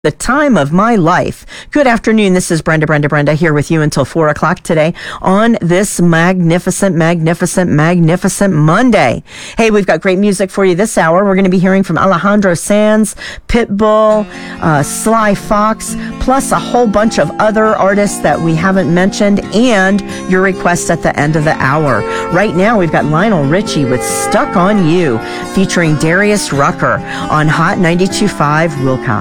The time of my life. Good afternoon. This is Brenda here with you until 4 o'clock today on this magnificent Monday. Hey, we've got great music for you this hour. We're going to be hearing from Alejandro Sanz, Pitbull, Sly Fox, plus a whole bunch of other artists that we haven't mentioned, and your requests at the end of the hour. Right now, we've got Lionel Richie with Stuck on You, featuring Darius Rucker on Hot 92.5 Wilcox.